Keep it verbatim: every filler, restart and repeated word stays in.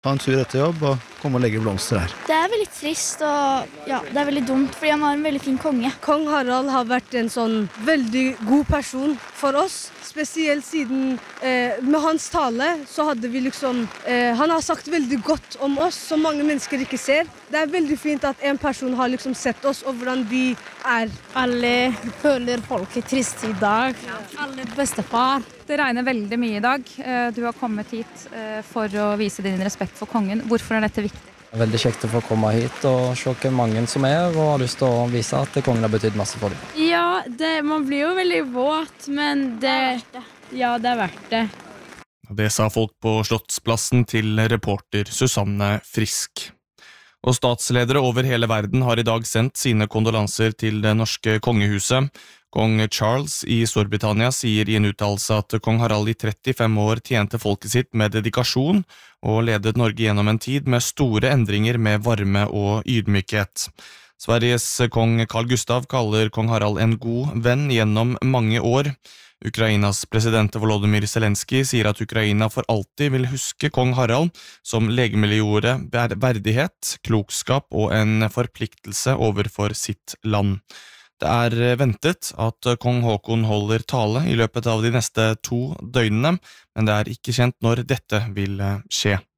Ta en tur etter jobb og komme og legge blomster her. Det er veldig trist, og ja, det er veldig dumt, fordi han var en veldig fin konge. Kong Harald har vært en sånn veldig god person for oss. Spesielt siden eh, med hans tale så hadde vi liksom eh, han har sagt veldig godt om oss som mange mennesker ikke ser. Det er veldig fint at en person har liksom sett oss og hvordan vi er. Alle føler folk er trist i dag. Ja. Alle bestefar. Det regner veldig mye i dag. Du har kommet hit for å vise din respekt for kongen. Hvorfor er dette viktig? Det er veldig kjekt å få komme hit og se hvor mange som er, og har lyst til å vise at kongen har betydd masse for dem. Ja, det, man blir jo veldig våt, men det, ja, det er verdt det. Det sa folk på Slottsplassen til reporter Susanne Frisk. Og statsledere over hele verden har i dag sendt sine kondolanser til det norske kongehuset. Kong Charles i Storbritannia sier i en uttalelse at kong Harald i trettifem år tjente folket sitt med dedikasjon og ledet Norge gjennom en tid med store endringer med varme og ydmykhet. Sveriges kong Carl Gustav kaller kong Harald en god venn gjennom mange år. Ukrainas president Volodymyr Zelensky sier at Ukraina for alltid vil huske kong Harald som legemiddelgjorde verdighet, klokskap og en forpliktelse overfor sitt land. Det er ventet at kong Haakon holder tale i løpet av de neste to døgnene, men det er ikke kjent når dette vil skje.